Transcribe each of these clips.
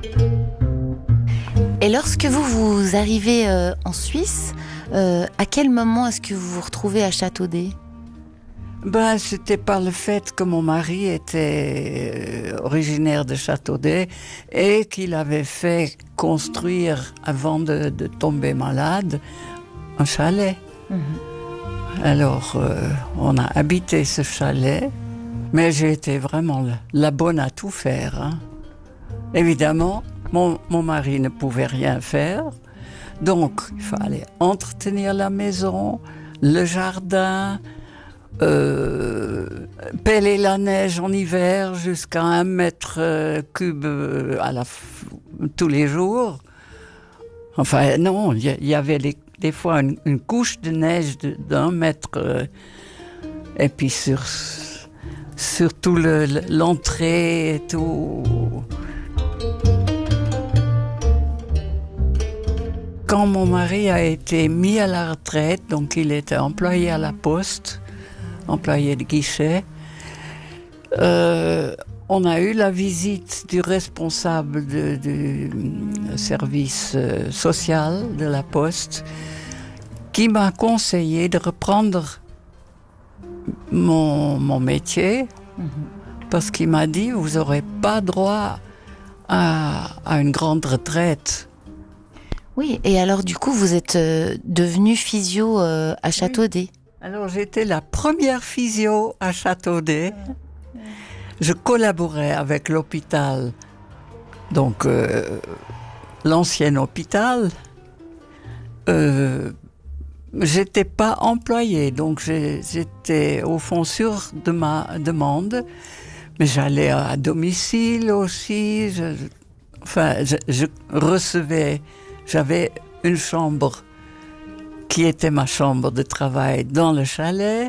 Et lorsque vous arrivez en Suisse, à quel moment est-ce que vous vous retrouvez à Châteaudet ? Ben, c'était par le fait que mon mari était originaire de Châteaudet et qu'il avait fait construire, avant de tomber malade, un chalet. Alors, on a habité ce chalet, mais j'ai été vraiment la bonne à tout faire. Hein. Évidemment, mon mari ne pouvait rien faire, donc il fallait entretenir la maison, le jardin, pêler la neige en hiver jusqu'à 1 mètre cube tous les jours. Enfin, non, il y avait des fois une couche de neige d'1 mètre. Et puis sur tout l'entrée et tout. Quand mon mari a été mis à la retraite, donc il était employé à la poste, employé de guichet, on a eu la visite du responsable du service social de la poste qui m'a conseillé de reprendre mon métier parce qu'il m'a dit vous n'aurez pas droit à une grande retraite. Oui, et alors du coup vous êtes devenu physio à Châteaudet. Oui. Alors j'étais la première physio à Châteaudet. Je collaborais avec l'hôpital, donc l'ancien hôpital. J'étais pas employée, donc j'étais au fond sûr de ma demande, mais j'allais à domicile aussi. Je recevais, j'avais une chambre qui était ma chambre de travail dans le chalet.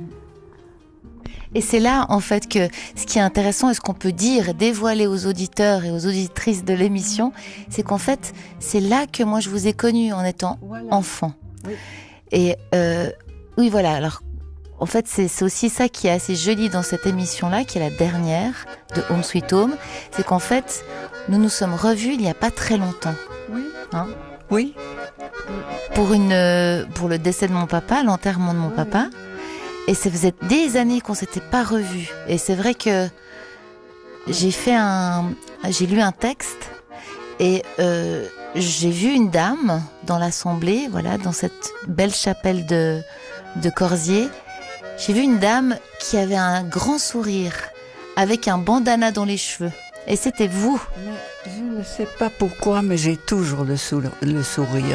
Et c'est là, en fait, que ce qui est intéressant et ce qu'on peut dire, dévoiler aux auditeurs et aux auditrices de l'émission, c'est qu'en fait, c'est là que moi je vous ai connu en étant enfant. Oui. Et oui, voilà. Alors, en fait, c'est aussi ça qui est assez joli dans cette émission-là, qui est la dernière de Home Sweet Home, c'est qu'en fait, nous nous sommes revus il n'y a pas très longtemps. Oui. Hein ? Oui. Pour le décès de mon papa, l'enterrement de mon papa. Et ça faisait des années qu'on s'était pas revus. Et c'est vrai que j'ai lu un texte et j'ai vu une dame dans l'assemblée, voilà, dans cette belle chapelle de Corsier. J'ai vu une dame qui avait un grand sourire avec un bandana dans les cheveux. Et c'était vous. Mais je ne sais pas pourquoi, mais j'ai toujours le sourire.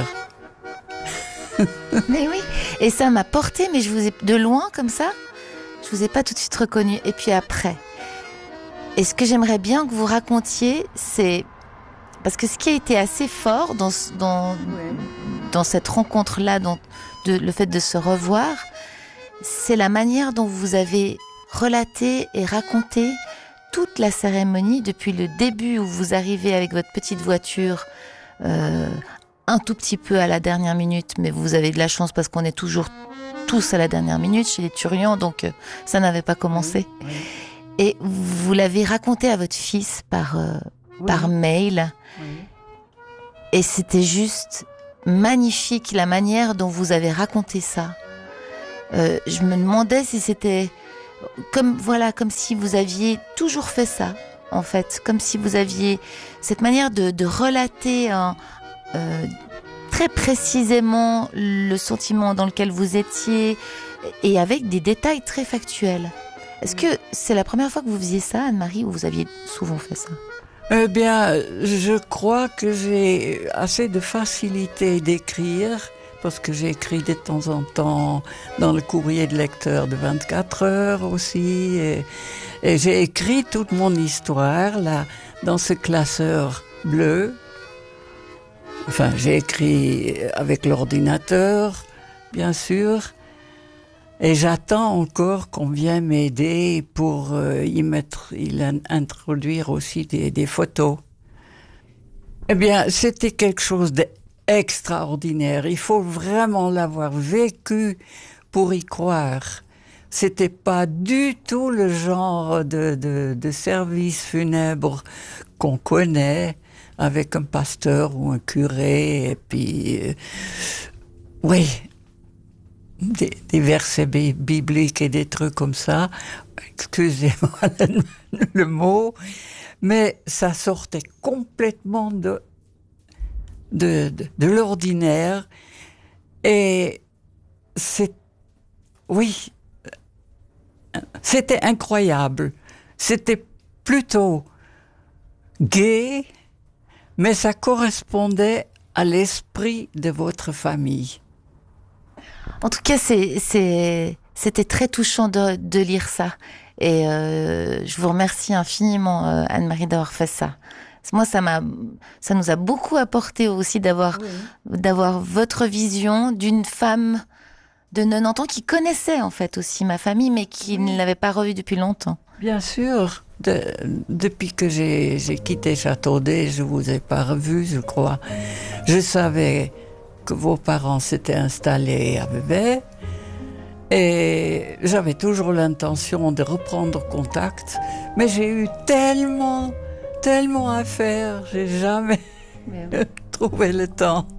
Mais oui, et ça m'a porté, mais je vous ai de loin comme ça, je vous ai pas tout de suite reconnu. Et puis après, et ce que j'aimerais bien que vous racontiez, c'est parce que ce qui a été assez fort dans cette rencontre-là, le fait de se revoir, c'est la manière dont vous avez relaté et raconté toute la cérémonie depuis le début où vous arrivez avec votre petite voiture. Un tout petit peu à la dernière minute, mais vous avez de la chance parce qu'on est toujours tous à la dernière minute chez les Turians, donc ça n'avait pas commencé. Oui. Et vous l'avez raconté à votre fils par mail. Oui. Et c'était juste magnifique la manière dont vous avez raconté ça. Je me demandais si c'était comme si vous aviez toujours fait ça, en fait, comme si vous aviez cette manière de relater très précisément le sentiment dans lequel vous étiez et avec des détails très factuels. Est-ce que c'est la première fois que vous faisiez ça, Anne-Marie, ou vous aviez souvent fait ça ? Eh bien, je crois que j'ai assez de facilité d'écrire, parce que j'écris de temps en temps dans le courrier de lecteur de 24 heures aussi, et j'ai écrit toute mon histoire là dans ce classeur bleu. Enfin, j'ai écrit avec l'ordinateur, bien sûr, et j'attends encore qu'on vienne m'aider pour introduire aussi des photos. Eh bien, c'était quelque chose d'extraordinaire. Il faut vraiment l'avoir vécu pour y croire. C'était pas du tout le genre de service funèbre qu'on connaît, avec un pasteur ou un curé, et puis, oui, des versets bibliques et des trucs comme ça. Excusez-moi le mot, mais ça sortait complètement de l'ordinaire. Et oui, c'était incroyable. C'était plutôt gai, mais ça correspondait à l'esprit de votre famille. En tout cas, c'était très touchant de lire ça. Et je vous remercie infiniment, Anne-Marie, d'avoir fait ça. Moi, ça nous a beaucoup apporté aussi d'avoir votre vision d'une femme de 90 ans qui connaissait en fait aussi ma famille, mais qui ne l'avait pas revue depuis longtemps. Bien sûr. Depuis que j'ai quitté Châteaudet, je vous ai pas revu, je crois. Je savais que vos parents s'étaient installés à Vevey et j'avais toujours l'intention de reprendre contact, mais j'ai eu tellement à faire, j'ai jamais trouvé le temps.